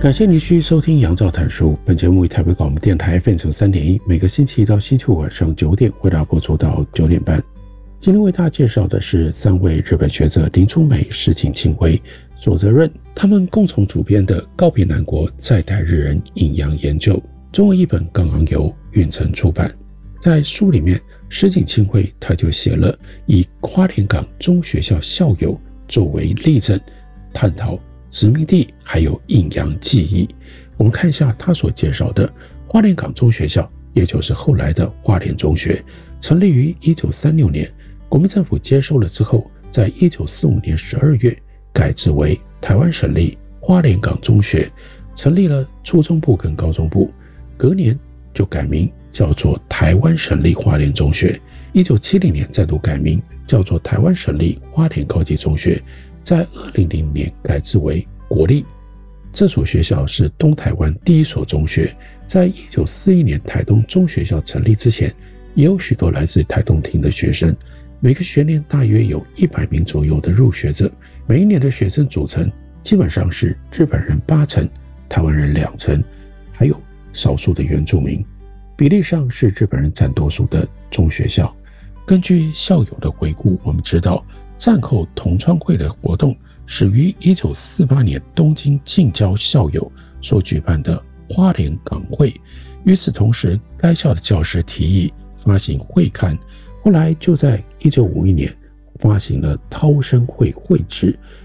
感谢您继续收听杨照谈书，本节目以台北广播电台 FM93.1，每个星期一到星期五晚上9点为大家播出到9点半。今天为大家介绍的是3位日本学者林初美、石井清辉、佐泽润，他们共同主编的《告别南国在台日人阴阳研究》，中文译本刚刚由允晨出版。在书里面，石井清辉他就写了以花莲港中学校校友作为例证，探讨殖民地还有阴阳记忆。我们看一下他所介绍的花莲港中学校，也就是后来的花莲中学，成立于1936年，国民政府接收了之后，在1945年12月改制为台湾省立花莲港中学，成立了初中部跟高中部，隔年就改名叫做台湾省立花莲中学，1970年再度改名叫做台湾省立花莲高级中学，在2000年改制为国立。这所学校是东台湾第一所中学，在1941年台东中学校成立之前，也有许多来自台东町的学生，每个学年大约有100名左右的入学者，每一年的学生组成基本上是日本人8成，台湾人2成，还有少数的原住民，比例上是日本人占多数的中学校。根据校友的回顾，我们知道战后同窗会的活动始于1948年东京近郊校友所举办的花莲港会，与此同时该校的教师提议发行会刊，后来就在1951年发行了涛生会会志，